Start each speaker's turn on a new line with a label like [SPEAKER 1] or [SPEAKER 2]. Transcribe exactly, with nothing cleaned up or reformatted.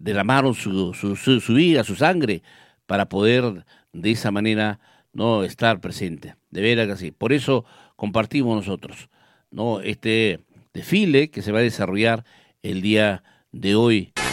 [SPEAKER 1] derramaron su, su, su, su vida, su sangre, para poder de esa manera no estar presente. De veras que así. Por eso compartimos nosotros, ¿no?, este desfile que se va a desarrollar el día de hoy.